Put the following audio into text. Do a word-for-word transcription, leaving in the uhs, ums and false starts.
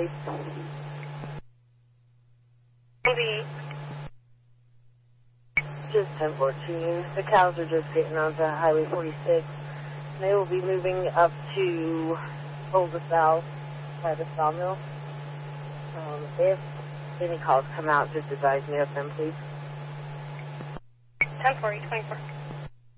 please. Maybe. Just ten fourteen. The cows are just getting onto Highway forty-six. They will be moving up to Boulder South by the sawmill. Um, if any calls come out, just advise me of them, please. ten forty, twenty-four.